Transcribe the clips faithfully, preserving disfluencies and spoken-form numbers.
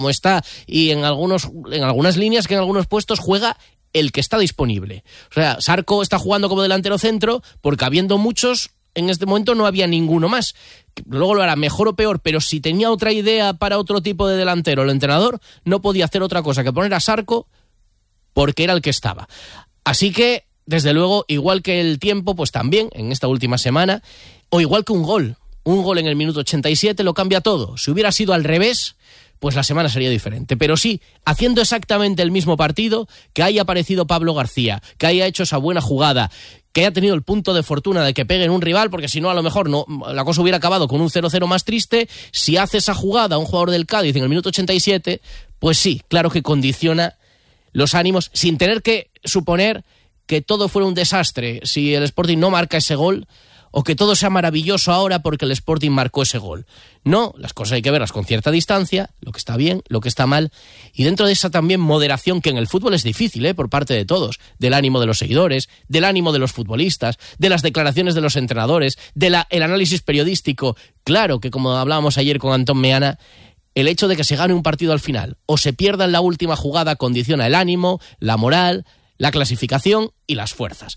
como está, y en algunos en algunas líneas que en algunos puestos juega el que está disponible. O sea, Sarko está jugando como delantero centro porque habiendo muchos, en este momento no había ninguno más. Luego lo hará mejor o peor, pero si tenía otra idea para otro tipo de delantero, el entrenador no podía hacer otra cosa que poner a Sarko porque era el que estaba. Así que, desde luego, igual que el tiempo, pues también en esta última semana, o igual que un gol, un gol en el minuto ochenta y siete lo cambia todo. Si hubiera sido al revés, pues la semana sería diferente. Pero sí, haciendo exactamente el mismo partido, que haya aparecido Pablo García, que haya hecho esa buena jugada, que haya tenido el punto de fortuna de que pegue en un rival, porque si no, a lo mejor no, la cosa hubiera acabado con un cero cero más triste. Si hace esa jugada a un jugador del Cádiz en el minuto ochenta y siete, pues sí, claro que condiciona los ánimos, sin tener que suponer que todo fuera un desastre si el Sporting no marca ese gol, o que todo sea maravilloso ahora porque el Sporting marcó ese gol. No, las cosas hay que verlas con cierta distancia, lo que está bien, lo que está mal, y dentro de esa también moderación que en el fútbol es difícil, ¿eh? por parte de todos, del ánimo de los seguidores, del ánimo de los futbolistas, de las declaraciones de los entrenadores, del análisis periodístico. Claro que, como hablábamos ayer con Antón Meana, el hecho de que se gane un partido al final o se pierda en la última jugada condiciona el ánimo, la moral, la clasificación y las fuerzas.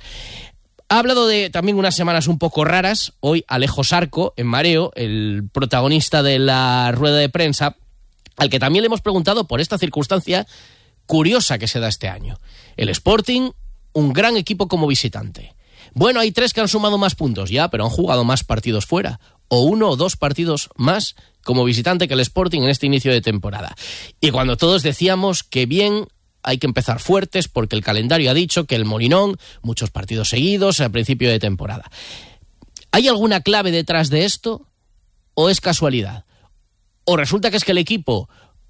Ha hablado de también unas semanas un poco raras. Hoy Alejo Sarco, en Mareo, el protagonista de la rueda de prensa, al que también le hemos preguntado por esta circunstancia curiosa que se da este año. El Sporting, un gran equipo como visitante. Bueno, hay tres que han sumado más puntos ya, pero han jugado más partidos fuera. O uno o dos partidos más como visitante que el Sporting en este inicio de temporada. Y cuando todos decíamos que bien, hay que empezar fuertes porque el calendario ha dicho que el Molinón, muchos partidos seguidos al principio de temporada. ¿Hay alguna clave detrás de esto? ¿O es casualidad? ¿O resulta que es que el equipo,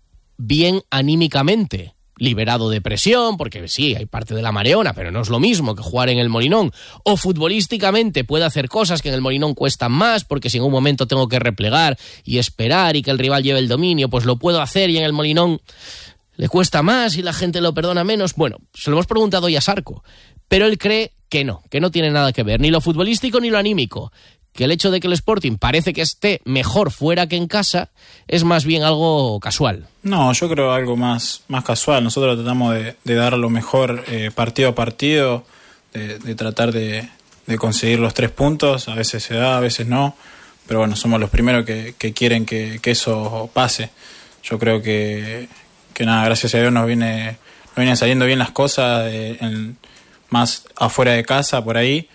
bien anímicamente, liberado de presión, porque sí, hay parte de la mareona, pero no es lo mismo que jugar en el Molinón, o futbolísticamente puede hacer cosas que en el Molinón cuestan más, porque si en un momento tengo que replegar y esperar y que el rival lleve el dominio, pues lo puedo hacer y en el Molinón le cuesta más y la gente lo perdona menos? Bueno, se lo hemos preguntado hoy a Sarco, pero él cree que no, que no tiene nada que ver, ni lo futbolístico ni lo anímico, que el hecho de que el Sporting parece que esté mejor fuera que en casa es más bien algo casual. No, yo creo algo más, más casual. Nosotros tratamos de, de dar lo mejor eh, partido a partido, de, de tratar de, de conseguir los tres puntos. A veces se da, a veces no, pero bueno, somos los primeros que, que quieren que, que eso pase. Yo creo que, que nada, gracias a Dios nos viene, nos vienen saliendo bien las cosas, eh, en, más afuera de casa, por ahí,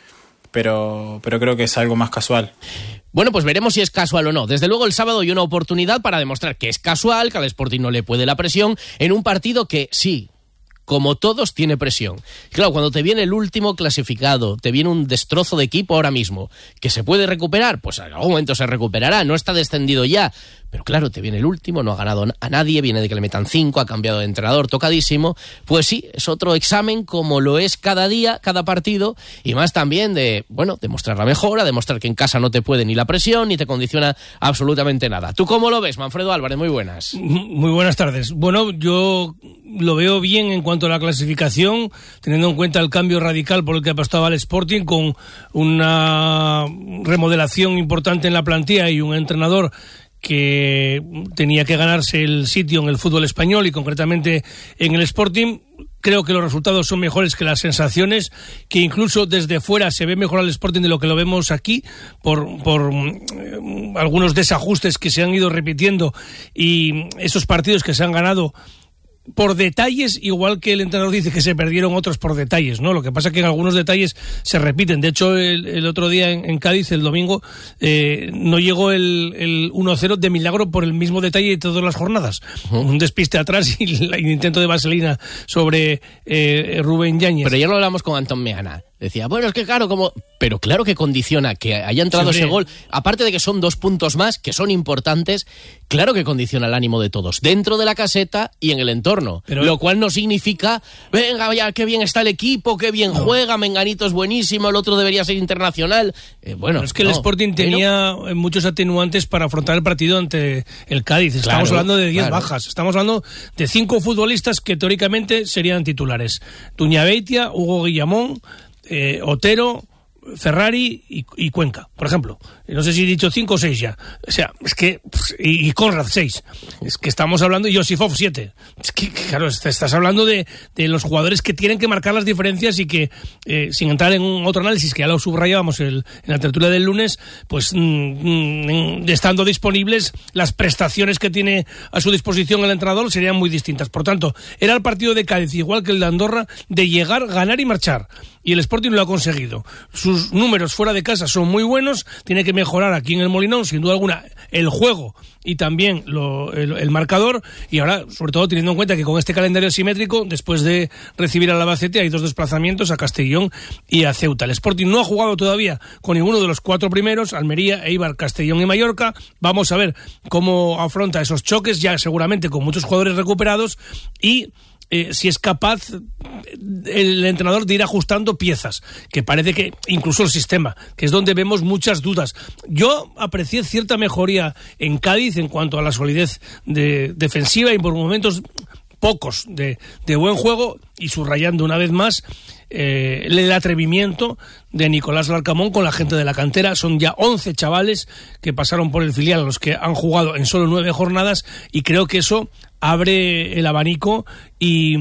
pero, pero creo que es algo más casual. Bueno, pues veremos si es casual o no. Desde luego el sábado hay una oportunidad para demostrar que es casual, que al Sporting no le puede la presión, en un partido que sí, como todos, tiene presión. Claro, cuando te viene el último clasificado, te viene un destrozo de equipo ahora mismo, que se puede recuperar, pues en algún momento se recuperará, no está descendido ya, pero claro, te viene el último, no ha ganado a nadie, viene de que le metan cinco, ha cambiado de entrenador, tocadísimo. Pues sí, es otro examen como lo es cada día, cada partido, y más también de, bueno, demostrar la mejora, demostrar que en casa no te puede ni la presión, ni te condiciona absolutamente nada. ¿Tú cómo lo ves, Manfredo Álvarez? Muy buenas. Muy buenas tardes. Bueno, yo lo veo bien en cuanto a la clasificación, teniendo en cuenta el cambio radical por el que apostaba el Sporting, con una remodelación importante en la plantilla y un entrenador que tenía que ganarse el sitio en el fútbol español y concretamente en el Sporting. Creo que los resultados son mejores que las sensaciones, que incluso desde fuera se ve mejor al Sporting de lo que lo vemos aquí, por, por eh, algunos desajustes que se han ido repitiendo y esos partidos que se han ganado por detalles, igual que el entrenador dice que se perdieron otros por detalles, ¿no? Lo que pasa es que en algunos detalles se repiten. De hecho, el, el otro día en, en Cádiz, el domingo, eh, no llegó el, el uno cero de milagro por el mismo detalle de todas las jornadas. Uh-huh. Un despiste atrás y el intento de vaselina sobre eh, Rubén Yáñez. Pero ya lo hablamos con Antón Meana. Decía, bueno, es que claro, como... Pero claro que condiciona que haya entrado sí, ese gol. Aparte de que son dos puntos más, que son importantes, claro que condiciona el ánimo de todos, dentro de la caseta y en el entorno. Pero... Lo cual no significa, venga, ya, qué bien está el equipo, qué bien no. juega, Menganito es buenísimo, el otro debería ser internacional. Eh, bueno, pero es que no. el Sporting tenía Pero... muchos atenuantes para afrontar el partido ante el Cádiz. Estamos claro, hablando de diez claro. bajas. Estamos hablando de cinco futbolistas que teóricamente serían titulares. Tuñabeitia, Hugo Guillamón, Eh, Otero, Ferrari y, y Cuenca, por ejemplo. No sé si he dicho cinco o seis ya. O sea, es que... Y, y Conrad, seis. Es que estamos hablando... Y Josifov, siete. Es que, claro, estás hablando de, de los jugadores que tienen que marcar las diferencias y que, eh, sin entrar en otro análisis, que ya lo subrayábamos el, en la tertulia del lunes, pues mmm, estando disponibles, las prestaciones que tiene a su disposición el entrenador serían muy distintas. Por tanto, era el partido de Cádiz, igual que el de Andorra, de llegar, ganar y marchar. Y el Sporting lo ha conseguido. Sus números fuera de casa son muy buenos, tiene que mejorar aquí en el Molinón, sin duda alguna, el juego y también lo, el, el marcador, y ahora, sobre todo, teniendo en cuenta que con este calendario simétrico, después de recibir al Albacete, hay dos desplazamientos a Castellón y a Ceuta. El Sporting no ha jugado todavía con ninguno de los cuatro primeros, Almería, Eibar, Castellón y Mallorca. Vamos a ver cómo afronta esos choques, ya seguramente con muchos jugadores recuperados, y Eh, si es capaz el entrenador de ir ajustando piezas, que parece que incluso el sistema, que es donde vemos muchas dudas. Yo aprecié cierta mejoría en Cádiz en cuanto a la solidez de, defensiva y por momentos pocos de, de buen juego, y subrayando una vez más eh, el atrevimiento de Nicolás Larcamón con la gente de la cantera. Son ya once chavales que pasaron por el filial, los que han jugado en solo nueve jornadas, y creo que eso abre el abanico y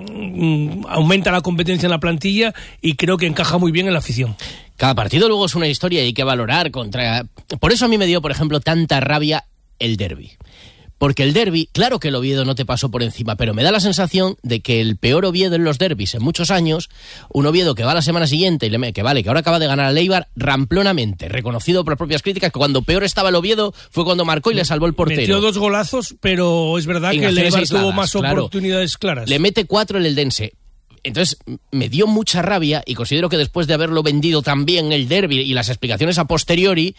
mm, aumenta la competencia en la plantilla, y creo que encaja muy bien en la afición. Cada partido luego es una historia y hay que valorar contra... Por eso a mí me dio, por ejemplo, tanta rabia el derbi. Porque el derbi, claro que el Oviedo no te pasó por encima, pero me da la sensación de que el peor Oviedo en los derbis en muchos años, un Oviedo que va la semana siguiente, y le, que vale, que ahora acaba de ganar al Eibar ramplonamente, reconocido por propias críticas, que cuando peor estaba el Oviedo fue cuando marcó y le salvó el portero. Metió dos golazos, pero es verdad en que el Eibar aisladas, tuvo más claro. oportunidades claras. Le mete cuatro el Eldense. Entonces, me dio mucha rabia, y considero que después de haberlo vendido tan bien el derbi y las explicaciones a posteriori,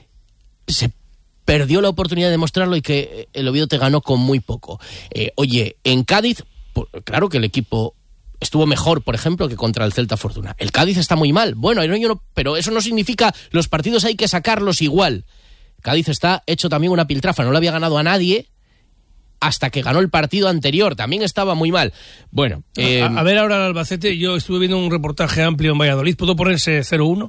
se perdió la oportunidad de demostrarlo, y que el Oviedo te ganó con muy poco. Eh, oye, en Cádiz, pues, claro que el equipo estuvo mejor, por ejemplo, que contra el Celta Fortuna. El Cádiz está muy mal. Bueno, yo no, pero eso no significa los partidos hay que sacarlos igual. Cádiz está hecho también una piltrafa. No le había ganado a nadie hasta que ganó el partido anterior. También estaba muy mal. Bueno, eh... a, a ver ahora el Albacete. Yo estuve viendo un reportaje amplio en Valladolid. Puedo ponerse cero uno.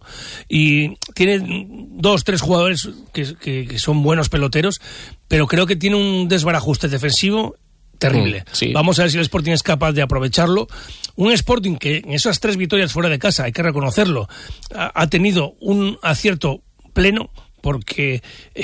Y tiene dos, tres jugadores que, que, que son buenos peloteros, pero creo que tiene un desbarajuste defensivo terrible. Mm, sí. Vamos a ver si el Sporting es capaz de aprovecharlo. Un Sporting que en esas tres victorias fuera de casa, hay que reconocerlo, ha, ha tenido un acierto pleno, porque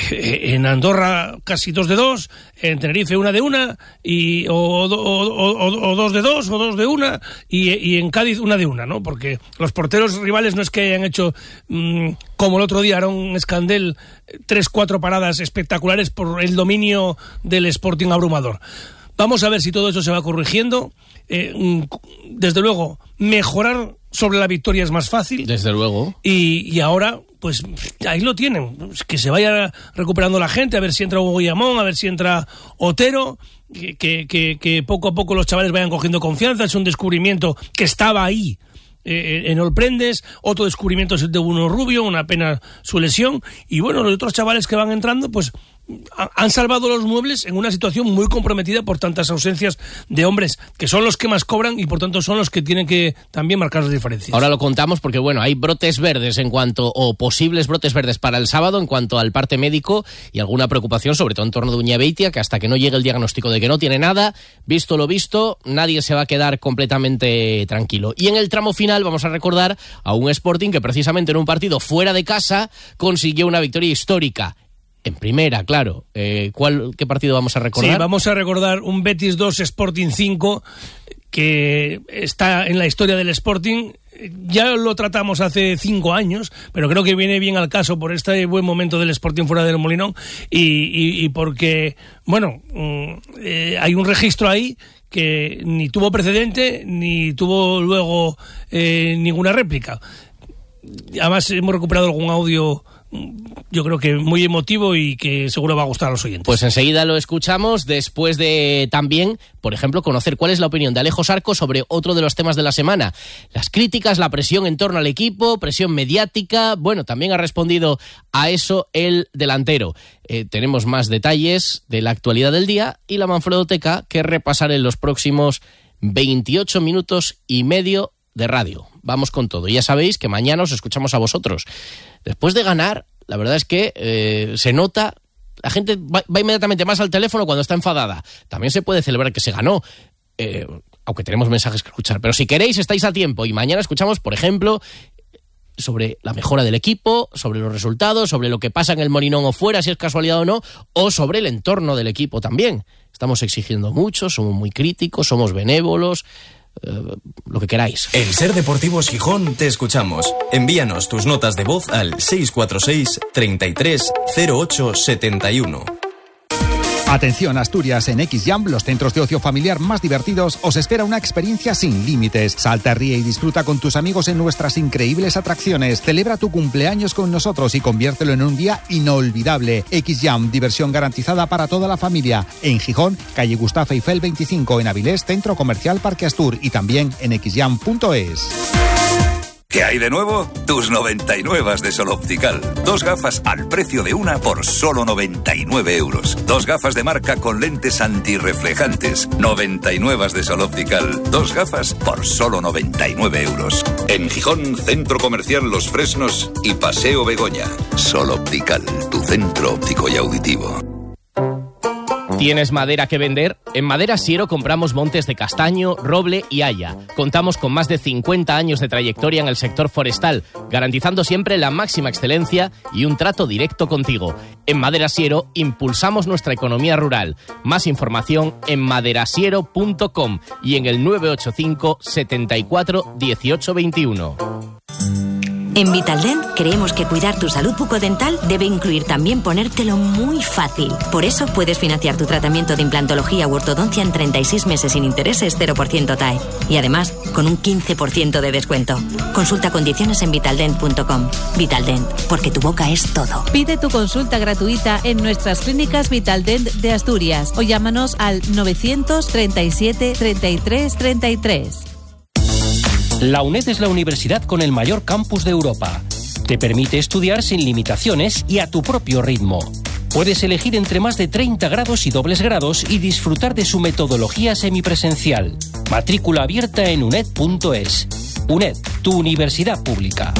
en Andorra casi dos de dos, en Tenerife una de una, y, o, o, o, o dos de dos, o dos de una, y, y en Cádiz una de una, ¿no? Porque los porteros rivales no es que hayan hecho, mmm, como el otro día, Aaron Escandel, tres, cuatro paradas espectaculares por el dominio del Sporting abrumador. Vamos a ver si todo eso se va corrigiendo. Eh, desde luego, mejorar sobre la victoria es más fácil. Desde luego. Y, y ahora, pues ahí lo tienen. Que se vaya recuperando la gente, a ver si entra Hugo Guillamón, a ver si entra Otero, que, que, que, que poco a poco los chavales vayan cogiendo confianza. Es un descubrimiento que estaba ahí eh, en Olprendes. Otro descubrimiento es el de Bruno Rubio, una pena su lesión. Y bueno, los otros chavales que van entrando, pues han salvado los muebles en una situación muy comprometida por tantas ausencias de hombres que son los que más cobran, y por tanto son los que tienen que también marcar las diferencias. Ahora lo contamos porque bueno, hay brotes verdes en cuanto, o posibles brotes verdes para el sábado en cuanto al parte médico, y alguna preocupación sobre todo en torno de Uñabeitia, que hasta que no llegue el diagnóstico de que no tiene nada, visto lo visto, nadie se va a quedar completamente tranquilo. Y en el tramo final vamos a recordar a un Sporting que precisamente en un partido fuera de casa consiguió una victoria histórica. En primera, claro. Eh, ¿cuál, ¿Qué partido vamos a recordar? Sí, vamos a recordar un Betis dos, Sporting cinco, que está en la historia del Sporting. Ya lo tratamos hace cinco años, pero creo que viene bien al caso por este buen momento del Sporting fuera del Molinón, y, y, y porque, bueno, eh, hay un registro ahí que ni tuvo precedente, ni tuvo luego eh, ninguna réplica. Además, hemos recuperado algún audio, yo creo que muy emotivo, y que seguro va a gustar a los oyentes. Pues enseguida lo escuchamos, después de también, por ejemplo, conocer cuál es la opinión de Alejo Sarco sobre otro de los temas de la semana. Las críticas, la presión en torno al equipo, presión mediática. Bueno, también ha respondido a eso el delantero. Eh, tenemos más detalles de la actualidad del día y la Manfredoteca que repasar en los próximos veintiocho minutos y medio de radio. Vamos con todo. Y ya sabéis que mañana os escuchamos a vosotros. Después de ganar, la verdad es que eh, se nota, la gente va, va inmediatamente más al teléfono cuando está enfadada. También se puede celebrar que se ganó, eh, aunque tenemos mensajes que escuchar. Pero si queréis, estáis a tiempo. Y mañana escuchamos, por ejemplo, sobre la mejora del equipo, sobre los resultados, sobre lo que pasa en el Molinón o fuera, si es casualidad o no, o sobre el entorno del equipo también. Estamos exigiendo mucho, somos muy críticos, somos benévolos, eh, lo que queráis. En Ser Deportivos Gijón te escuchamos. Envíanos tus notas de voz al seis cuatro seis, treinta y tres, cero ocho setenta y uno. Atención Asturias, en X-Jam, los centros de ocio familiar más divertidos, os espera una experiencia sin límites. Salta, ríe y disfruta con tus amigos en nuestras increíbles atracciones. Celebra tu cumpleaños con nosotros y conviértelo en un día inolvidable. X-Jam, diversión garantizada para toda la familia. En Gijón, calle Gustavo Eiffel veinticinco, en Avilés, Centro Comercial Parque Astur, y también en x jam punto es. ¿Qué hay de nuevo? Tus noventa y nueve de Sol Optical. Dos gafas al precio de una por solo noventa y nueve euros. Dos gafas de marca con lentes antirreflejantes. noventa y nueve de Sol Optical. Dos gafas por solo noventa y nueve euros. En Gijón, Centro Comercial Los Fresnos y Paseo Begoña. Sol Optical, tu centro óptico y auditivo. ¿Tienes madera que vender? En Madera Siero compramos montes de castaño, roble y haya. Contamos con más de cincuenta años de trayectoria en el sector forestal, garantizando siempre la máxima excelencia y un trato directo contigo. En Madera Siero impulsamos nuestra economía rural. Más información en maderasiero punto com y en el nueve ocho cinco, setenta y cuatro, dieciocho veintiuno. En Vitaldent creemos que cuidar tu salud bucodental debe incluir también ponértelo muy fácil. Por eso puedes financiar tu tratamiento de implantología u ortodoncia en treinta y seis meses sin intereses, cero por ciento T A E. Y además, con un quince por ciento de descuento. Consulta condiciones en vitaldent punto com. Vitaldent, porque tu boca es todo. Pide tu consulta gratuita en nuestras clínicas Vitaldent de Asturias o llámanos al novecientos treinta y siete, treinta y tres, treinta y tres. La UNED es la universidad con el mayor campus de Europa. Te permite estudiar sin limitaciones y a tu propio ritmo. Puedes elegir entre más de treinta grados y dobles grados y disfrutar de su metodología semipresencial. Matrícula abierta en uned punto es. UNED, tu universidad pública.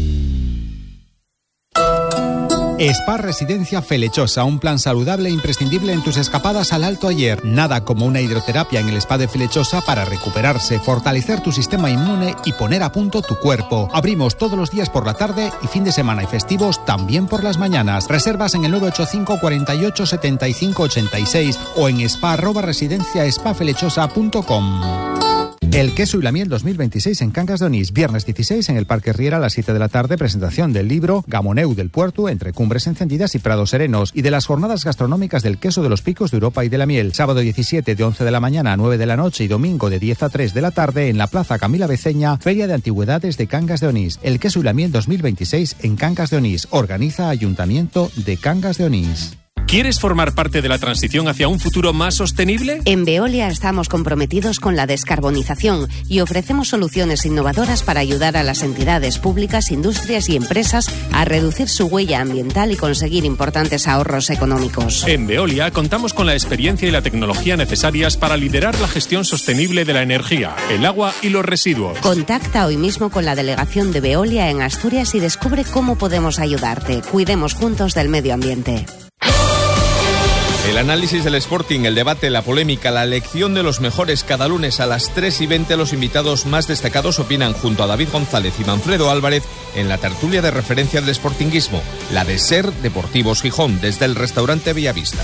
Spa Residencia Felechosa, un plan saludable e imprescindible en tus escapadas al Alto Ayer. Nada como una hidroterapia en el Spa de Felechosa para recuperarse, fortalecer tu sistema inmune y poner a punto tu cuerpo. Abrimos todos los días por la tarde y fin de semana y festivos también por las mañanas. Reservas en el nueve ocho cinco, cuarenta y ocho, setenta y cinco ochenta y seis o en spa arroba residencia spa felechosa punto com. El queso y la miel dos mil veintiséis en Cangas de Onís. Viernes dieciséis en el Parque Riera a las siete de la tarde. Presentación del libro Gamoneu del Puerto, entre cumbres encendidas y prados serenos. Y de las jornadas gastronómicas del queso de los picos de Europa y de la miel. Sábado diecisiete de once de la mañana a nueve de la noche y domingo de diez a tres de la tarde en la Plaza Camila Beceña, Feria de Antigüedades de Cangas de Onís. El queso y la miel dos mil veintiséis en Cangas de Onís. Organiza Ayuntamiento de Cangas de Onís. ¿Quieres formar parte de la transición hacia un futuro más sostenible? En Veolia estamos comprometidos con la descarbonización y ofrecemos soluciones innovadoras para ayudar a las entidades públicas, industrias y empresas a reducir su huella ambiental y conseguir importantes ahorros económicos. En Veolia contamos con la experiencia y la tecnología necesarias para liderar la gestión sostenible de la energía, el agua y los residuos. Contacta hoy mismo con la delegación de Veolia en Asturias y descubre cómo podemos ayudarte. Cuidemos juntos del medio ambiente. El análisis del Sporting, el debate, la polémica, la elección de los mejores. Cada lunes a las tres y veinte los invitados más destacados opinan junto a David González y Manfredo Álvarez en la tertulia de referencia del sportinguismo, la de Ser Deportivos Gijón, desde el restaurante Bellavista.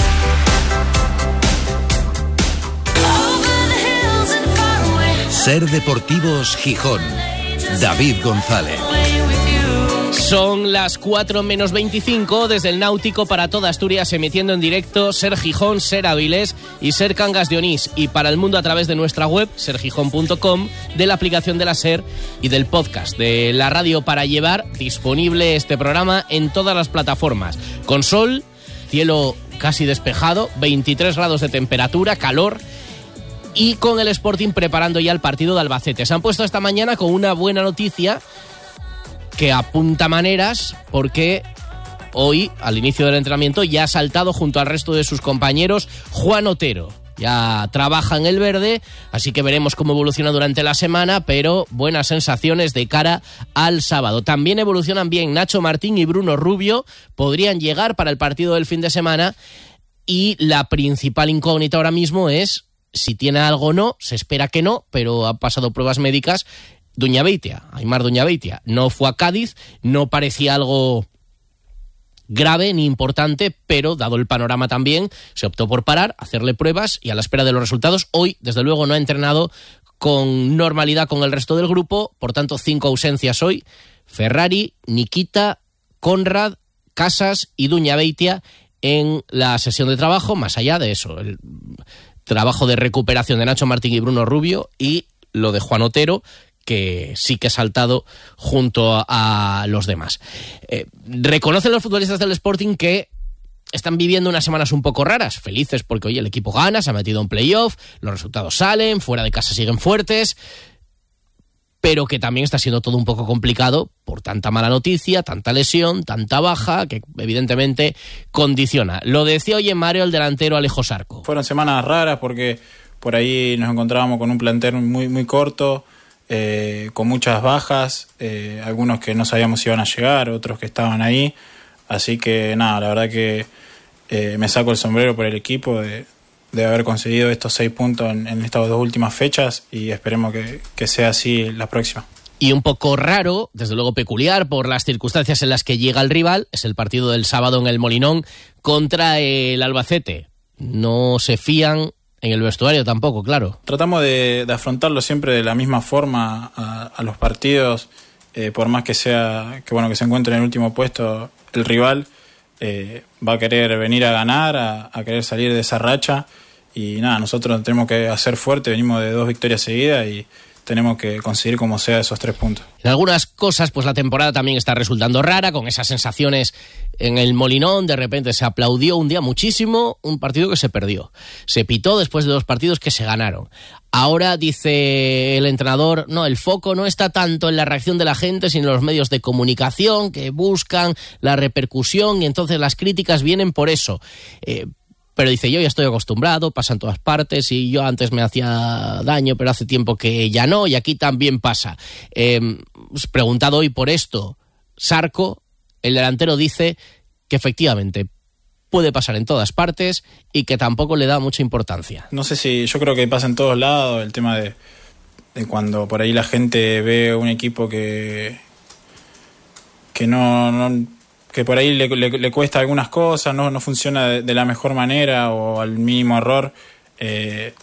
Ser Deportivos Gijón, David González. Son las cuatro menos veinticinco desde el Náutico para toda Asturias, emitiendo en directo Ser Gijón, Ser Avilés y Ser Cangas de Onís, y para el mundo a través de nuestra web ser gijón punto com, de la aplicación de la Ser y del podcast de la radio para llevar, disponible este programa en todas las plataformas, con sol, cielo casi despejado, veintitrés grados de temperatura, calor, y con el Sporting preparando ya el partido de Albacete. Se han puesto esta mañana con una buena noticia que apunta maneras, porque hoy, al inicio del entrenamiento, ya ha saltado junto al resto de sus compañeros Juan Otero. ya trabaja en el verde, así que veremos cómo evoluciona durante la semana, pero buenas sensaciones de cara al sábado. También evolucionan bien Nacho Martín y Bruno Rubio, podrían llegar para el partido del fin de semana, y la principal incógnita ahora mismo es si tiene algo o no. Se espera que no, pero ha pasado pruebas médicas. Duñabeitia, Aimar Duñabeitia, no fue a Cádiz, no parecía algo grave ni importante, pero dado el panorama también, se optó por parar, hacerle pruebas y a la espera de los resultados. Hoy, desde luego, no ha entrenado con normalidad con el resto del grupo, por tanto, cinco ausencias hoy: Ferrari, Nikita, Conrad, Casas y Duñabeitia en la sesión de trabajo. Más allá de eso, el trabajo de recuperación de Nacho Martín y Bruno Rubio, y lo de Juan Otero, que sí que ha saltado junto a, a los demás. Eh, reconocen los futbolistas del Sporting que están viviendo unas semanas un poco raras, felices porque hoy el equipo gana, se ha metido en playoff, los resultados salen, fuera de casa siguen fuertes, pero que también está siendo todo un poco complicado por tanta mala noticia, tanta lesión, tanta baja, que evidentemente condiciona. Lo decía hoy en Mario el delantero Alejo Sarco. Fueron semanas raras porque por ahí nos encontrábamos con un plantel muy, muy corto, eh, con muchas bajas, eh, algunos que no sabíamos si iban a llegar, otros que estaban ahí. Así que nada, la verdad que eh, me saco el sombrero por el equipo de, de haber conseguido estos seis puntos en, en estas dos últimas fechas, y esperemos que, que sea así la próxima. Y un poco raro, desde luego peculiar, por las circunstancias en las que llega el rival, es el partido del sábado en el Molinón contra el Albacete. No se fían en el vestuario tampoco, claro. Tratamos de, de afrontarlo siempre de la misma forma a, a los partidos, eh, por más que sea que bueno que se encuentre en el último puesto el rival, eh, va a querer venir a ganar, a, a querer salir de esa racha, y nada, nosotros tenemos que hacer fuerte, venimos de dos victorias seguidas y tenemos que conseguir como sea esos tres puntos. En algunas cosas, pues la temporada también está resultando rara, con esas sensaciones en el Molinón. De repente se aplaudió un día muchísimo un partido que se perdió. Se pitó después de dos partidos que se ganaron. Ahora dice el entrenador, no, el foco no está tanto en la reacción de la gente, sino en los medios de comunicación que buscan la repercusión, y entonces las críticas vienen por eso. Eh, Pero dice, yo ya estoy acostumbrado, pasa en todas partes, y yo antes me hacía daño, pero hace tiempo que ya no, y aquí también pasa. Eh, preguntado hoy por esto, Sarco, el delantero, dice que efectivamente puede pasar en todas partes y que tampoco le da mucha importancia. No sé si, yo creo que pasa en todos lados el tema de, de cuando por ahí la gente ve un equipo que, que no... no que por ahí le, le, le cuesta algunas cosas, no, no funciona de, de la mejor manera, o al mínimo error eh,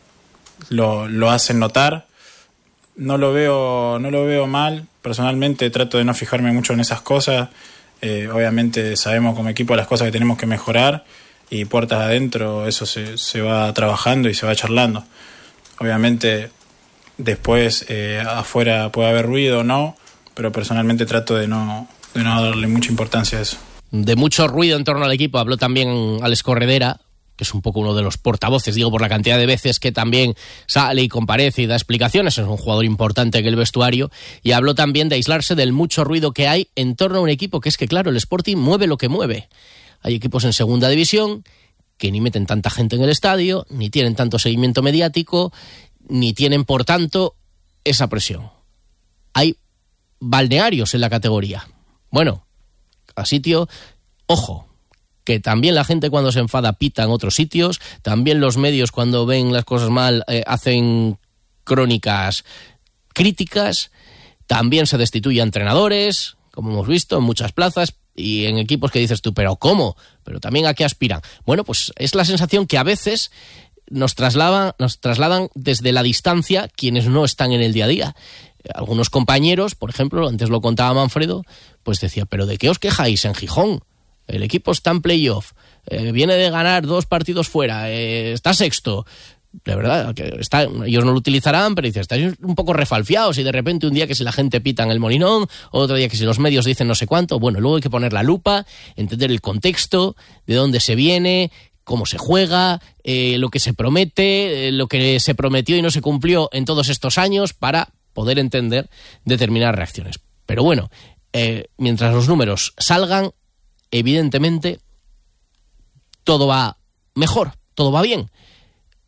lo, lo hacen notar. No lo veo, no lo veo mal. Personalmente trato de no fijarme mucho en esas cosas. Eh, obviamente sabemos como equipo las cosas que tenemos que mejorar, y puertas adentro eso se, se va trabajando y se va charlando. Obviamente después eh, afuera puede haber ruido o no, pero personalmente trato de no... de no darle mucha importancia a eso. De mucho ruido en torno al equipo habló también Alex Corredera, que es un poco uno de los portavoces, digo, por la cantidad de veces que también sale y comparece y da explicaciones. Es un jugador importante en el vestuario, y habló también de aislarse del mucho ruido que hay en torno a un equipo, que es que, claro, el Sporting mueve lo que mueve. Hay equipos en segunda división que ni meten tanta gente en el estadio, ni tienen tanto seguimiento mediático, ni tienen, por tanto, esa presión. Hay balnearios en la categoría. Bueno, a sitio, ojo, que también la gente cuando se enfada pita en otros sitios, también los medios cuando ven las cosas mal eh, hacen crónicas críticas, también se destituye a entrenadores, como hemos visto en muchas plazas, y en equipos que dices tú, ¿pero cómo? ¿Pero también a qué aspiran? Bueno, pues es la sensación que a veces nos trasladan, nos trasladan desde la distancia quienes no están en el día a día. Algunos compañeros, por ejemplo, antes lo contaba Manfredo, pues decía, ¿pero de qué os quejáis en Gijón? El equipo está en playoff, eh, viene de ganar dos partidos fuera, eh, está sexto. De verdad, que está, ellos no lo utilizarán, pero dice, estáis un poco refalfiados, y de repente un día que si la gente pita en el Molinón, otro día que si los medios dicen no sé cuánto. Bueno, luego hay que poner la lupa, entender el contexto, de dónde se viene, cómo se juega, eh, lo que se promete, eh, lo que se prometió y no se cumplió en todos estos años, para poder entender determinadas reacciones. Pero bueno, eh, mientras los números salgan, evidentemente todo va mejor, todo va bien.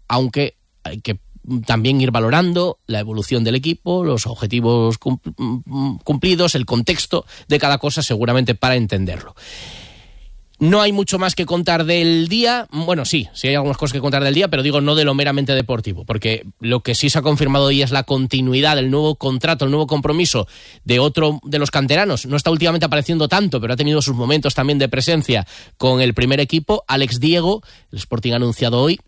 aunque hay que también ir valorando la evolución del equipo, los objetivos cumplidos, el contexto de cada cosa, seguramente para entenderlo. No hay mucho más que contar del día. Bueno, sí, sí hay algunas cosas que contar del día, pero digo no de lo meramente deportivo, porque lo que sí se ha confirmado hoy es la continuidad del nuevo contrato, el nuevo compromiso de otro de los canteranos. No está últimamente apareciendo tanto, pero ha tenido sus momentos también de presencia con el primer equipo, Alex Diego. El Sporting ha anunciado hoy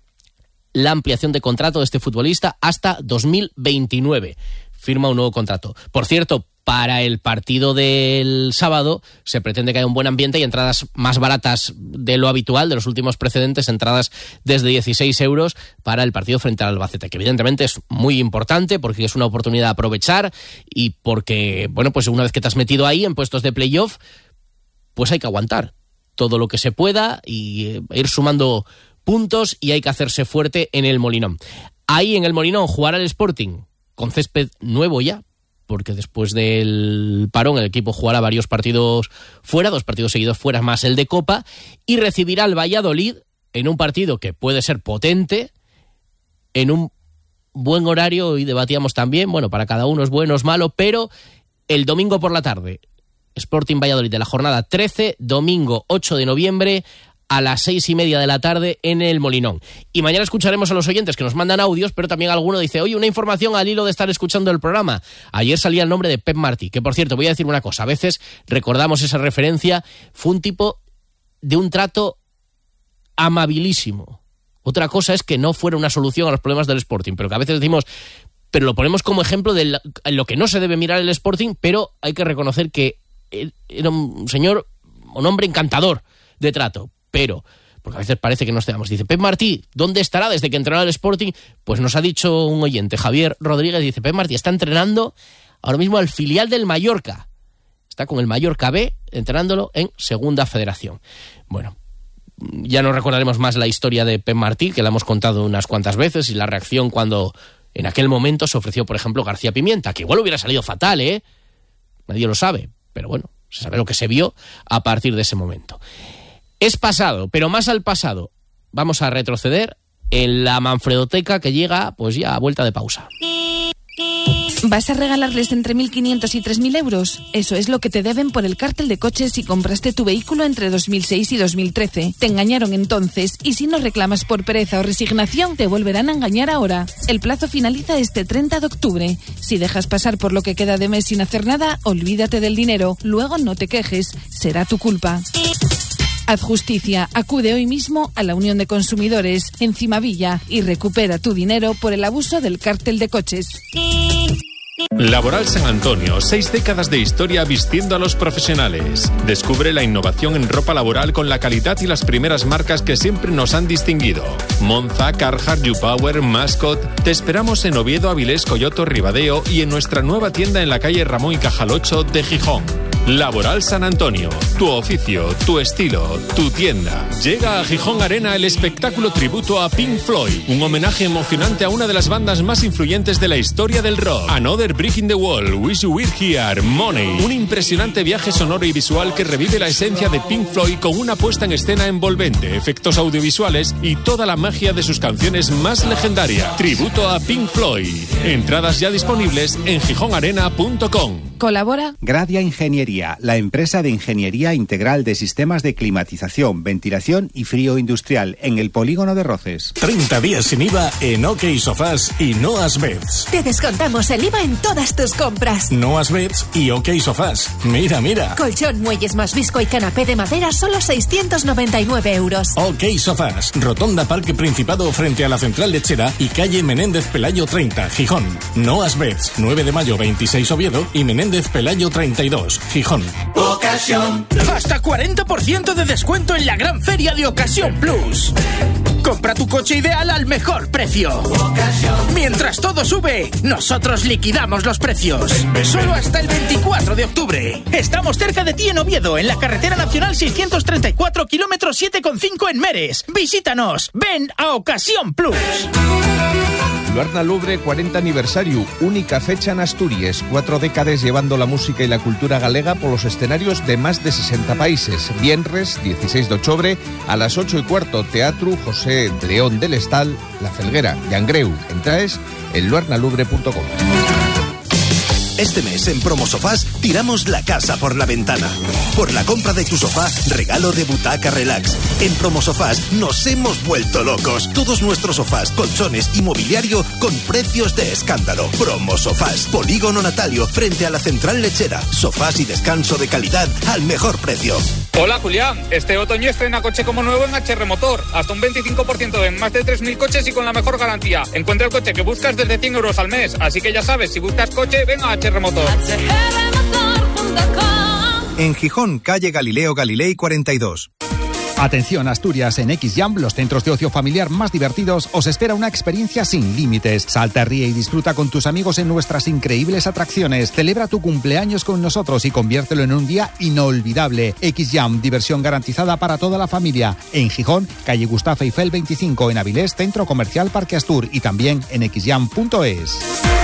la ampliación de contrato de este futbolista hasta dos mil veintinueve. Firma un nuevo contrato. Por cierto, para el partido del sábado se pretende que haya un buen ambiente y entradas más baratas de lo habitual, de los últimos precedentes, entradas desde dieciséis euros para el partido frente al Albacete, que evidentemente es muy importante porque es una oportunidad a aprovechar y porque, bueno, pues una vez que te has metido ahí en puestos de playoff, pues hay que aguantar todo lo que se pueda y ir sumando puntos, y hay que hacerse fuerte en el Molinón. Ahí en el Molinón jugar al Sporting con césped nuevo ya, porque después del parón el equipo jugará varios partidos fuera, dos partidos seguidos fuera más el de Copa, y recibirá al Valladolid en un partido que puede ser potente, en un buen horario, y debatíamos también, bueno, para cada uno es bueno o es malo, pero el domingo por la tarde, Sporting Valladolid de la jornada trece, domingo ocho de noviembre, a las seis y media de la tarde en el Molinón. Y mañana escucharemos a los oyentes que nos mandan audios, pero también alguno dice, oye, una información al hilo de estar escuchando el programa. Ayer salía el nombre de Pep Martí, que por cierto, voy a decir una cosa, a veces recordamos esa referencia, fue un tipo de un trato amabilísimo. Otra cosa es que no fuera una solución a los problemas del Sporting, pero que a veces decimos, pero lo ponemos como ejemplo de lo que no se debe mirar el Sporting, pero hay que reconocer que era un señor, un hombre encantador de trato. Pero, porque a veces parece que no estemos. Dice, Pep Martí, ¿dónde estará desde que entrenó al Sporting? Pues nos ha dicho un oyente, Javier Rodríguez, dice, Pep Martí está entrenando ahora mismo al filial del Mallorca. Está con el Mallorca B, entrenándolo en Segunda Federación. Bueno, ya no recordaremos más la historia de Pep Martí, que la hemos contado unas cuantas veces, y la reacción cuando en aquel momento se ofreció, por ejemplo, García Pimienta, que igual hubiera salido fatal, ¿eh? Nadie lo sabe, pero bueno, se sabe lo que se vio a partir de ese momento. Es pasado, pero más al pasado. Vamos a retroceder en la Manfredoteca, que llega pues ya a vuelta de pausa. ¿Vas a regalarles entre mil quinientos y tres mil euros? Eso es lo que te deben por el cártel de coches si compraste tu vehículo entre dos mil seis y dos mil trece. Te engañaron entonces, y si no reclamas por pereza o resignación, te volverán a engañar ahora. El plazo finaliza este treinta de octubre. Si dejas pasar por lo que queda de mes sin hacer nada, olvídate del dinero. Luego no te quejes, será tu culpa. Haz justicia, acude hoy mismo a la Unión de Consumidores en Cimavilla y recupera tu dinero por el abuso del cártel de coches. Laboral San Antonio, seis décadas de historia vistiendo a los profesionales. Descubre la innovación en ropa laboral con la calidad y las primeras marcas que siempre nos han distinguido. Monza, Carhartt, YouPower, Mascot. Te esperamos en Oviedo, Avilés, Coyoto, Ribadeo y en nuestra nueva tienda en la calle Ramón y Cajal ocho de Gijón. Laboral San Antonio, tu oficio, tu estilo, tu tienda. Llega a Gijón Arena el espectáculo tributo a Pink Floyd, un homenaje emocionante a una de las bandas más influyentes de la historia del rock. Another Brick in the Wall, Wish You Were Here, Money. Un impresionante viaje sonoro y visual que revive la esencia de Pink Floyd con una puesta en escena envolvente, efectos audiovisuales y toda la magia de sus canciones más legendarias. Tributo a Pink Floyd. Entradas ya disponibles en gijón arena punto com. Colabora Gradia Ingeniería, la empresa de ingeniería integral de sistemas de climatización, ventilación y frío industrial en el polígono de Roces. treinta días sin I V A en OK Sofás y Noas Beds. Te descontamos el I V A en todas tus compras. Noas Beds y OK Sofás. Mira, mira. Colchón, muelles más visco y canapé de madera, solo seiscientos noventa y nueve euros. OK Sofás. Rotonda Parque Principado frente a la Central Lechera y calle Menéndez Pelayo treinta, Gijón. Noas Beds, nueve de mayo veintiséis Oviedo y Menéndez Pelayo treinta y dos, Gijón. Ocasión. Hasta cuarenta por ciento de descuento en la gran feria de Ocasión Plus. Compra tu coche ideal al mejor precio. Ocasión. Mientras todo sube, nosotros liquidamos los precios. Ven, ven, Solo ven. Hasta el veinticuatro de octubre. Estamos cerca de ti en Oviedo, en la carretera nacional seiscientos treinta y cuatro, kilómetro siete coma cinco en Meres. Visítanos. Ven a Ocasión Plus. Luarna Lubre cuarenta aniversario, única fecha en Asturias, cuatro décadas llevando la música y la cultura galega por los escenarios de más de sesenta países. Viernes dieciséis de octubre a las ocho y cuarto, Teatro José León del Estal, La Felguera, Llangreu. Entraes en luarnalubre punto com. Este mes en Promosofás tiramos la casa por la ventana. Por la compra de tu sofá, regalo de butaca relax. En Promosofás nos hemos vuelto locos. Todos nuestros sofás, colchones y mobiliario con precios de escándalo. Promosofás, Polígono Natalio, frente a la Central Lechera. Sofás y descanso de calidad al mejor precio. Hola Julián, este otoño estrena coche como nuevo en H R Motor. Hasta un veinticinco por ciento en más de tres mil coches y con la mejor garantía. Encuentra el coche que buscas desde cien euros al mes. Así que ya sabes, si buscas coche, ven a H R Motor. En Gijón, calle Galileo Galilei cuarenta y dos. Atención Asturias, en X-Jam, los centros de ocio familiar más divertidos, os espera una experiencia sin límites. Salta, ríe y disfruta con tus amigos en nuestras increíbles atracciones. Celebra tu cumpleaños con nosotros y conviértelo en un día inolvidable. X-Jam, diversión garantizada para toda la familia. En Gijón, calle Gustavo Eiffel veinticinco, en Avilés, Centro Comercial Parque Astur, y también en x jam punto es.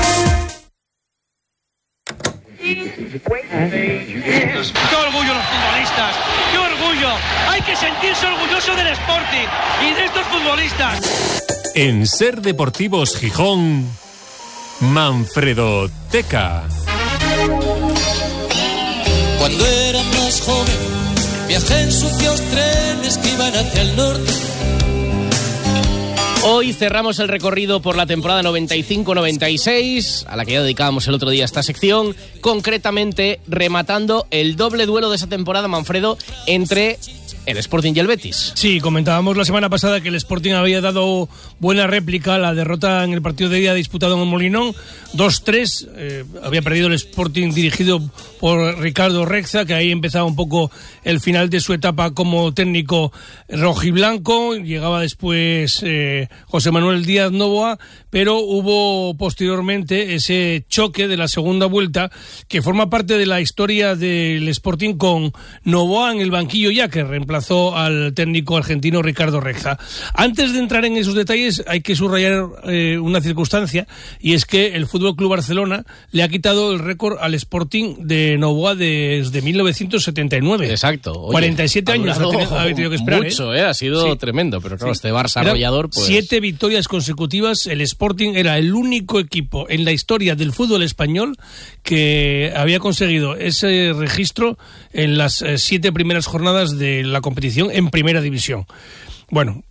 ¡Qué orgullo los futbolistas! ¡Qué orgullo! Hay que sentirse orgulloso del Sporting y de estos futbolistas. En Ser Deportivos Gijón, Manfredo Teca. Cuando era más joven, viajé en sucios trenes que iban hacia el norte. Hoy cerramos el recorrido por la temporada noventa y cinco noventa y seis, a la que ya dedicábamos el otro día esta sección, concretamente rematando el doble duelo de esa temporada, Manfredo, entre el Sporting y el Betis. Sí, comentábamos la semana pasada que el Sporting había dado buena réplica a la derrota en el partido de día disputado en el Molinón, dos tres, eh, había perdido el Sporting dirigido por Ricardo Rexha, que ahí empezaba un poco el final de su etapa como técnico rojiblanco, llegaba después eh, José Manuel Díaz Novoa, pero hubo posteriormente ese choque de la segunda vuelta que forma parte de la historia del Sporting con Novoa en el banquillo ya, que reemplazó al técnico argentino Ricardo Rexha. Antes de entrar en esos detalles hay que subrayar eh, una circunstancia, y es que el Fútbol Club Barcelona le ha quitado el récord al Sporting de Novoa desde mil novecientos setenta y nueve. Exacto. Oye, cuarenta y siete años ha tenido, ha tenido que esperar. Mucho, ¿eh? ¿eh? Ha sido sí. tremendo, pero claro, sí. este Barça arrollador, pues... Siete victorias consecutivas. El Sporting era el único equipo en la historia del fútbol español que había conseguido ese registro en las eh, siete primeras jornadas de la competición en primera división. Bueno,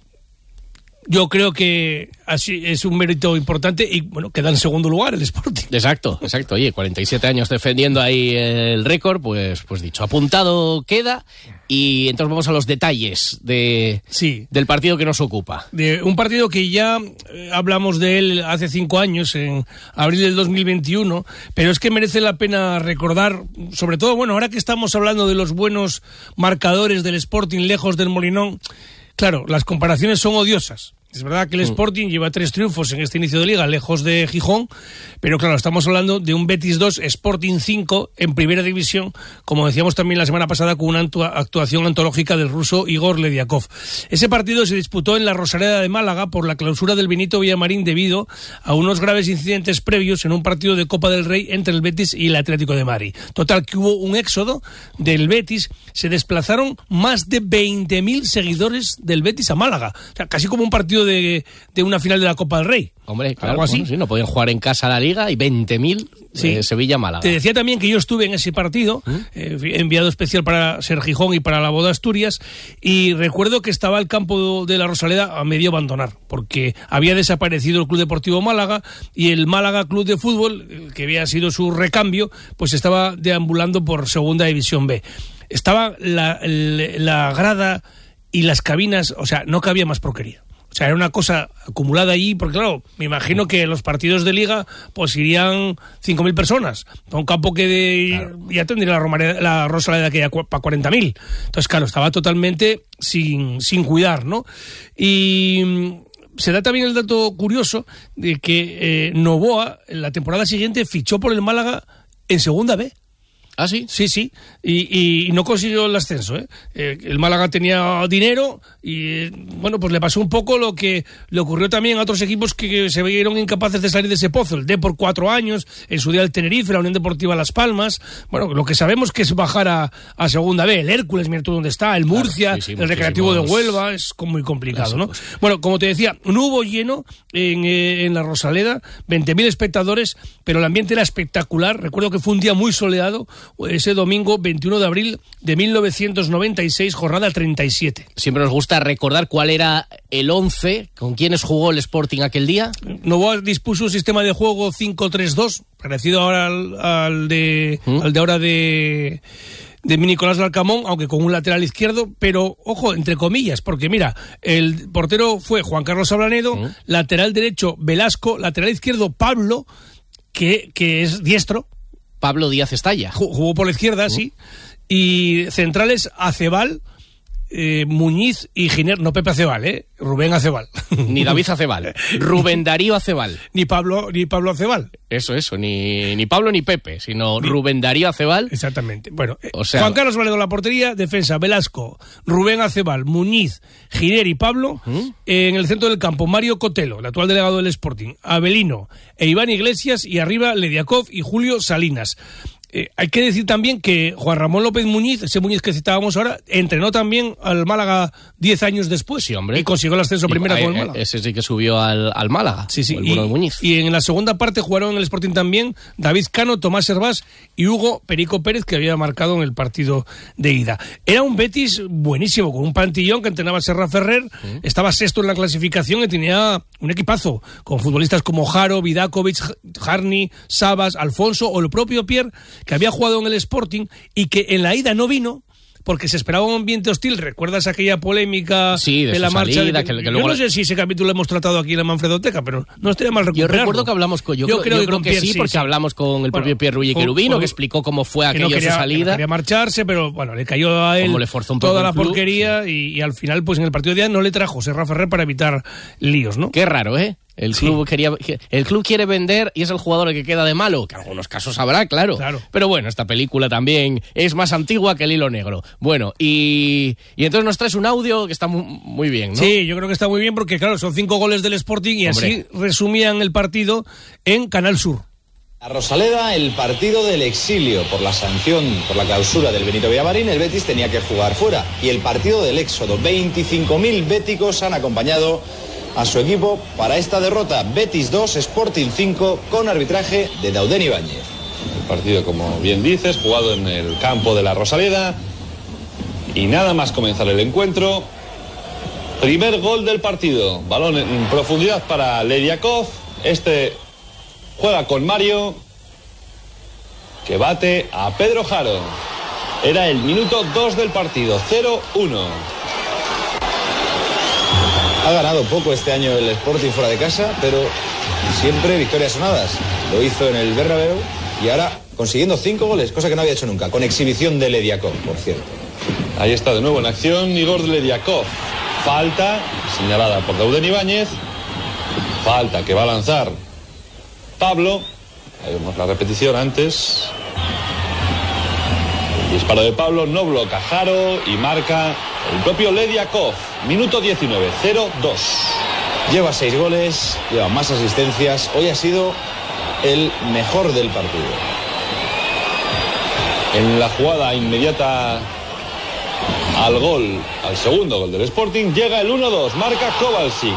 yo creo que así es un mérito importante y, bueno, queda en segundo lugar el Sporting. Exacto, exacto. Oye, cuarenta y siete años defendiendo ahí el récord, pues, pues dicho, apuntado queda. Y entonces vamos a los detalles de, sí. del partido que nos ocupa. De un partido que ya eh, hablamos de él hace cinco años, en abril del dos mil veintiuno, pero es que merece la pena recordar, sobre todo, bueno, ahora que estamos hablando de los buenos marcadores del Sporting lejos del Molinón, claro, las comparaciones son odiosas. Es verdad que el Sporting lleva tres triunfos en este inicio de liga, lejos de Gijón, pero claro, estamos hablando de un Betis dos, Sporting cinco en primera división, como decíamos también la semana pasada, con una actuación antológica del ruso Igor Lediakov. Ese partido se disputó en la Rosaleda de Málaga por la clausura del Benito Villamarín debido a unos graves incidentes previos en un partido de Copa del Rey entre el Betis y el Atlético de Madrid. Total, que hubo un éxodo del Betis, se desplazaron más de veinte mil seguidores del Betis a Málaga, o sea, casi como un partido De, de una final de la Copa del Rey. Hombre, claro, algo así. Bueno, sí, no podían jugar en casa a la Liga y veinte mil sí. eh, Sevilla-Málaga. Te decía también que yo estuve en ese partido, ¿Mm? eh, enviado especial para Ser Gijón y para la Boda Asturias, y recuerdo que estaba el campo de la Rosaleda a medio abandonar, porque había desaparecido el Club Deportivo Málaga y el Málaga Club de Fútbol, que había sido su recambio, pues estaba deambulando por Segunda División B. Estaba la, la grada y las cabinas, o sea, no cabía más porquería. O sea, era una cosa acumulada allí, porque claro, me imagino que los partidos de Liga pues irían cinco mil personas. Un campo que de, claro. ya tendría la, Romareda, la Rosaleda que ya para cuarenta mil. Entonces, claro, estaba totalmente sin, sin cuidar, ¿no? Y se da también el dato curioso de que eh, Novoa, en la temporada siguiente, fichó por el Málaga en Segunda B. ¿Ah, sí? Sí, sí. Y, y no consiguió el ascenso, ¿eh? Eh, el Málaga tenía dinero y, bueno, pues le pasó un poco lo que le ocurrió también a otros equipos que, que se vieron incapaces de salir de ese pozo. El D por cuatro años, en su día el Tenerife, la Unión Deportiva Las Palmas. Bueno, lo que sabemos que es bajar a, a segunda B. El Hércules, mira tú dónde está. El Murcia, claro, sí, sí, el Recreativo de Huelva. Es muy complicado, ¿no? Bueno, como te decía, no hubo lleno en, eh, en la Rosaleda, veinte mil espectadores, pero el ambiente era espectacular. Recuerdo que fue un día muy soleado, ese domingo veintiuno de abril de mil novecientos noventa y seis, jornada treinta y siete. Siempre nos gusta recordar cuál era el once, con quiénes jugó el Sporting aquel día. Novoa dispuso un sistema de juego cinco tres dos, parecido ahora al, al, de, ¿Mm? al de ahora de... de Nicolás Larcamón, aunque con un lateral izquierdo, pero, ojo, entre comillas, porque mira, el portero fue Juan Carlos Ablanedo, ¿Mm? lateral derecho Velasco, lateral izquierdo Pablo, que, que es diestro. Pablo Díaz Estalla. Jugó por la izquierda, ¿Mm? sí. Y centrales Acebal, eh, Muñiz y Giner, no Pepe Acebal, ¿eh? Rubén Acebal. Ni David Acebal. Rubén Darío Acebal. Ni Pablo, ni Pablo Acebal. Eso, eso, ni, ni Pablo ni Pepe, sino ni... Rubén Darío Acebal. Exactamente. Bueno, o sea... Juan Carlos Valedo en la portería, defensa Velasco, Rubén Acebal, Muñiz, Giner y Pablo. ¿Mm? Eh, en el centro del campo, Mario Cotelo, el actual delegado del Sporting, Avelino e Iván Iglesias, y arriba Lediakov y Julio Salinas. Eh, hay que decir también que Juan Ramón López Muñiz, ese Muñiz que citábamos ahora, entrenó también al Málaga diez años después. Sí, hombre. Y consiguió el ascenso y, primera eh, con el Málaga. Ese sí que subió al, al Málaga. Sí, sí. El y, bueno de Muñiz. Y en la segunda parte jugaron en el Sporting también David Cano, Tomás Hervás y Hugo Perico Pérez, que había marcado en el partido de ida. Era un Betis buenísimo, con un plantillón que entrenaba Serra Ferrer, ¿Mm? estaba sexto en la clasificación y tenía un equipazo, con futbolistas como Jaro, Vidakovic, Jarni, Sabas, Alfonso o el propio Pierre, que había jugado en el Sporting y que en la ida no vino porque se esperaba un ambiente hostil. ¿Recuerdas aquella polémica sí, de, de la marcha? Salida, de, que, que yo luego... no sé si ese capítulo lo hemos tratado aquí en la Manfredoteca, pero no estaría mal recuperarlo. Yo recuerdo que hablamos con... Yo, yo creo, creo, yo creo que, que sí, sí, porque sí. hablamos con el bueno, propio Pierre Ruy Querubino, que explicó cómo fue aquello no quería, su salida. Que no quería marcharse, pero bueno, le cayó a él le forzó un toda la club, porquería sí. y, y al final, pues en el partido de día no le trajo Serra Ferrer para evitar líos, ¿no? Qué raro, ¿eh? El club, sí. quería, el club quiere vender y es el jugador el que queda de malo, que en algunos casos habrá, claro. claro. Pero bueno, esta película también es más antigua que el hilo negro. Bueno, y, y entonces nos traes un audio que está muy, muy bien, ¿no? Sí, yo creo que está muy bien porque, claro, son cinco goles del Sporting y Hombre. así resumían el partido en Canal Sur. A Rosaleda, el partido del exilio por la sanción, por la clausura del Benito Villamarín, el Betis tenía que jugar fuera. Y el partido del éxodo, veinticinco mil béticos han acompañado a su equipo para esta derrota. Betis dos, Sporting cinco, con arbitraje de Dauden Ibáñez. El partido, como bien dices, jugado en el campo de la Rosaleda. Y nada más comenzar el encuentro, primer gol del partido. Balón en profundidad para Lediakov. Este juega con Mario, que bate a Pedro Jaro. Era el minuto dos del partido, cero uno. Ha ganado poco este año el Sporting fuera de casa, pero siempre victorias sonadas. Lo hizo en el Bernabéu y ahora consiguiendo cinco goles, cosa que no había hecho nunca, con exhibición de Lediakov, por cierto. Ahí está de nuevo en acción Igor Lediakov. Falta señalada por Dauden Ibáñez. Falta que va a lanzar Pablo. Ahí vemos la repetición antes. El disparo de Pablo no bloca Jaro y marca el propio Lediakov. Minuto diecinueve, cero dos. Lleva seis goles, lleva más asistencias. Hoy ha sido el mejor del partido. En la jugada inmediata al gol, al segundo gol del Sporting, llega el uno dos, marca Kovalsic.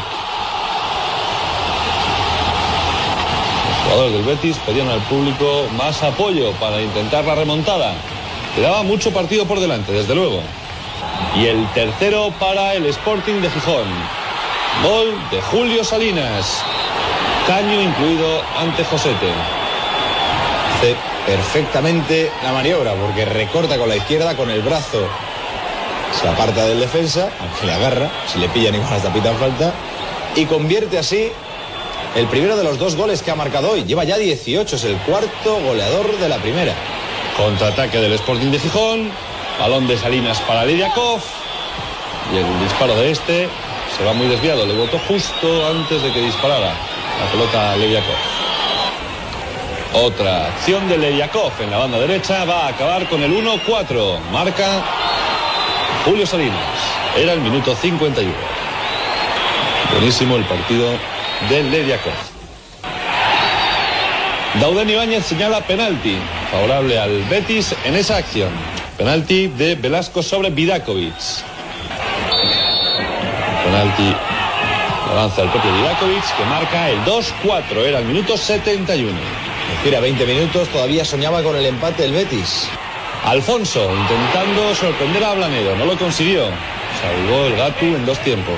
Los jugadores del Betis pedían al público más apoyo para intentar la remontada. Quedaba mucho partido por delante, desde luego. Y el tercero para el Sporting de Gijón. Gol de Julio Salinas. Caño incluido ante Josete. Hace perfectamente la maniobra porque recorta con la izquierda, con el brazo se aparta del defensa, aunque le agarra, si le pillan igual hasta pitan falta, y convierte así el primero de los dos goles que ha marcado hoy. Lleva ya dieciocho, es el cuarto goleador de la primera. Contraataque del Sporting de Gijón. Balón de Salinas para Lediakov. Y el disparo de este se va muy desviado. Le botó justo antes de que disparara la pelota a Lediakov. Otra acción de Leyakov en la banda derecha va a acabar con el uno cuatro. Marca Julio Salinas. Era el minuto cincuenta y uno. Buenísimo el partido de Leyakov. Dauden Ibáñez señala penalti favorable al Betis en esa acción. Penalti de Velasco sobre Vidakovic. Penalti avanza el propio Vidakovic, que marca el dos cuatro. Era el minuto setenta y uno. Mira, veinte minutos, todavía soñaba con el empate del Betis. Alfonso intentando sorprender a Blanedo, no lo consiguió. Salvó el Gatu en dos tiempos.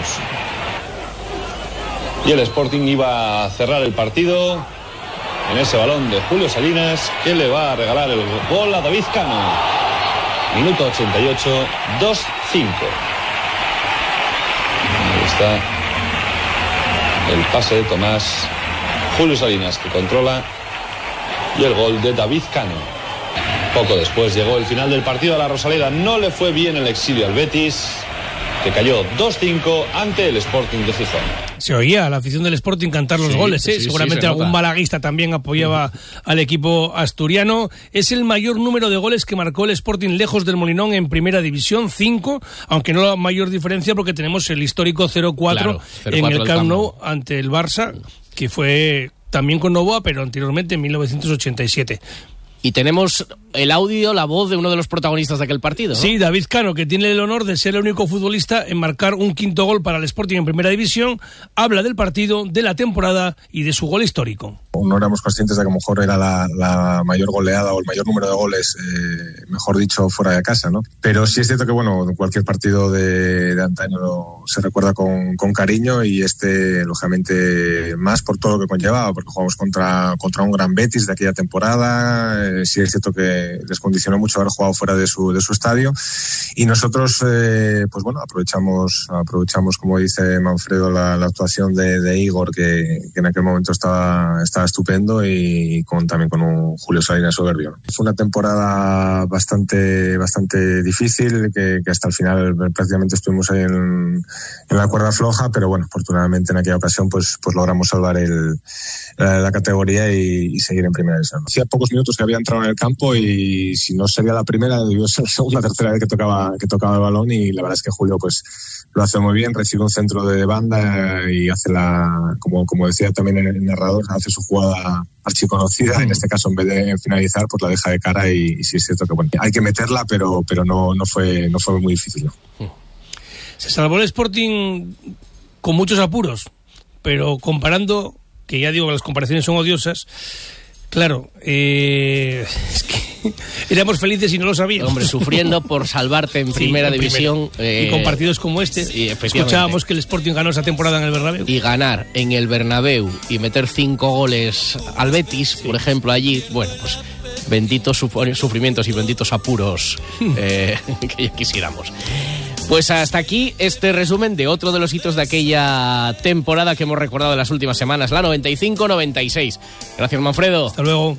Y el Sporting iba a cerrar el partido en ese balón de Julio Salinas, que le va a regalar el gol a David Cano. Minuto ochenta y ocho, dos cinco. Ahí está el pase de Tomás. Julio Salinas, que controla, y el gol de David Cano. Poco después llegó el final del partido a la Rosaleda. No le fue bien el exilio al Betis, que cayó dos cinco ante el Sporting de Gijón. Se oía a la afición del Sporting cantar los sí, goles, ¿eh? sí, Seguramente sí, algún nota. malaguista también apoyaba uh-huh. al equipo asturiano. Es el mayor número de goles que marcó el Sporting lejos del Molinón en Primera División, cinco, aunque no la mayor diferencia porque tenemos el histórico cero cuatro claro, en el Camp Nou ante el Barça, que fue también con Novoa, pero anteriormente en mil novecientos ochenta y siete. Y tenemos el audio, la voz de uno de los protagonistas de aquel partido, ¿no? Sí, David Cano, que tiene el honor de ser el único futbolista en marcar un quinto gol para el Sporting en Primera División, habla del partido, de la temporada y de su gol histórico. No éramos conscientes de que a lo mejor era la, la mayor goleada o el mayor número de goles, eh, mejor dicho, fuera de casa, ¿no? Pero sí es cierto que, bueno, cualquier partido de, de antaño se recuerda con, con cariño, y este, lógicamente, más por todo lo que conllevaba, porque jugamos contra, contra un gran Betis de aquella temporada. Eh, sí es cierto que les condicionó mucho haber jugado fuera de su, de su estadio, y nosotros, eh, pues bueno, aprovechamos, aprovechamos, como dice Manfredo, la, la actuación de, de Igor, que, que en aquel momento estaba, estaba estupendo, y con, también con un Julio Salinas soberbio, ¿no? Fue una temporada bastante, bastante difícil, que, que hasta el final prácticamente estuvimos ahí en, en la cuerda floja, pero bueno, afortunadamente en aquella ocasión pues, pues logramos salvar el, la, la categoría y, y seguir en Primera División. Hacía pocos minutos que había entrado en el campo, y si no sería la primera, debió ser la segunda, tercera vez que tocaba, que tocaba el balón, y la verdad es que Julio pues lo hace muy bien, recibe un centro de banda y hace la, como, como decía también el narrador, hace su jugada archiconocida, en este caso en vez de finalizar pues la deja de cara, y, y sí es cierto que bueno, hay que meterla, pero, pero no, no, fue, no fue muy difícil, ¿no? Se salvó el Sporting con muchos apuros, pero comparando, que ya digo que las comparaciones son odiosas, claro, eh, es que éramos felices y no lo sabíamos. Hombre, sufriendo por salvarte en sí, Primera en División. Eh, y con partidos como este. Sí, escuchábamos que el Sporting ganó esa temporada en el Bernabéu. Y ganar en el Bernabéu y meter cinco goles al Betis, sí. por ejemplo, allí, bueno, pues benditos sufrimientos y benditos apuros eh, que ya quisiéramos. Pues hasta aquí este resumen de otro de los hitos de aquella temporada que hemos recordado en las últimas semanas, la noventa y cinco noventa y seis. Gracias, Manfredo. Hasta luego.